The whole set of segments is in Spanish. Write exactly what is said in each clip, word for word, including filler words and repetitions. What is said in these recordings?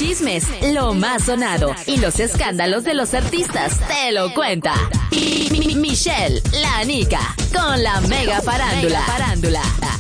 chismes, lo más sonado y los escándalos de los artistas te lo cuenta Mi- Mi- Michelle, la Nica, con la Mega Farándula. Farándula.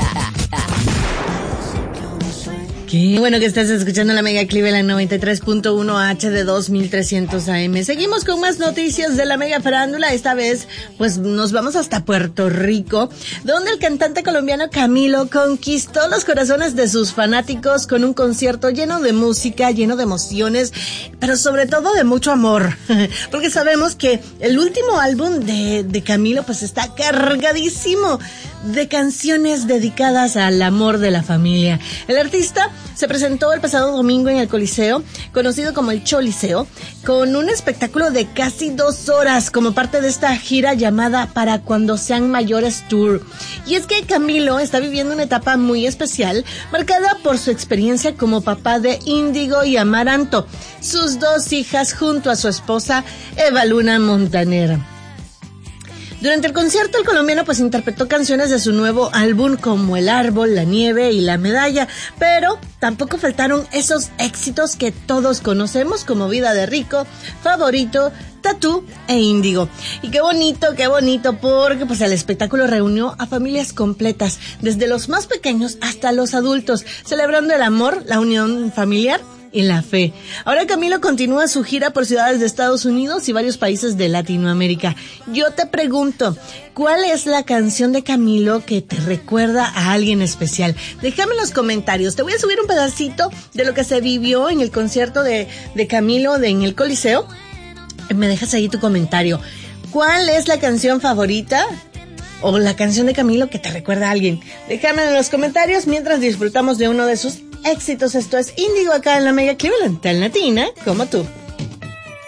Qué bueno que estás escuchando la Mega Cleveland noventa y tres punto uno H de dos mil trescientos A M. Seguimos con más noticias de la Mega Farándula. Esta vez, pues, nos vamos hasta Puerto Rico, donde el cantante colombiano Camilo conquistó los corazones de sus fanáticos con un concierto lleno de música, lleno de emociones, pero sobre todo de mucho amor. Porque sabemos que el último álbum de, de Camilo, pues, está cargadísimo de canciones dedicadas al amor de la familia. El artista se presentó el pasado domingo en el Coliseo, conocido como el Choliseo, con un espectáculo de casi dos horas como parte de esta gira llamada Para Cuando Sean Mayores Tour. Y es que Camilo está viviendo una etapa muy especial, marcada por su experiencia como papá de Índigo y Amaranto, sus dos hijas junto a su esposa Eva Luna Montaner. Durante el concierto, el colombiano pues interpretó canciones de su nuevo álbum como El Árbol, La Nieve y La Medalla, pero tampoco faltaron esos éxitos que todos conocemos como Vida de Rico, Favorito, Tatú e Índigo. Y qué bonito, qué bonito, porque pues el espectáculo reunió a familias completas, desde los más pequeños hasta los adultos, celebrando el amor, la unión familiar y la fe. Ahora Camilo continúa su gira por ciudades de Estados Unidos y varios países de Latinoamérica. Yo te pregunto, ¿cuál es la canción de Camilo que te recuerda a alguien especial? Déjame en los comentarios. Te voy a subir un pedacito de lo que se vivió en el concierto de, de Camilo de, en el Coliseo. Me dejas ahí tu comentario. ¿Cuál es la canción favorita o la canción de Camilo que te recuerda a alguien? Déjame en los comentarios mientras disfrutamos de uno de sus éxitos. Esto es Índigo acá en la Mega Cleveland, tan latina como tú.